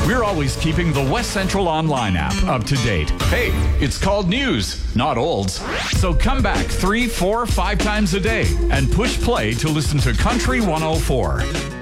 We're always keeping the West Central Online app up to date. Hey, it's called news, not olds. So come back 3, 4, 5 times a day and push play to listen to Country 104.